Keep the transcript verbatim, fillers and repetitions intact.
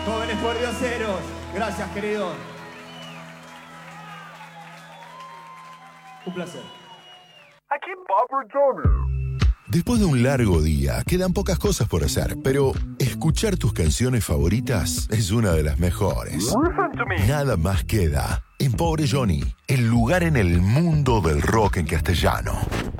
Jóvenes pordioseros. Gracias, querido. Un placer. Aquí Bob Johnny. Después de un largo día, quedan pocas cosas por hacer, pero escuchar tus canciones favoritas es una de las mejores. Listen to me. Nada más queda en Pobre Johnny, el lugar en el mundo del rock en castellano.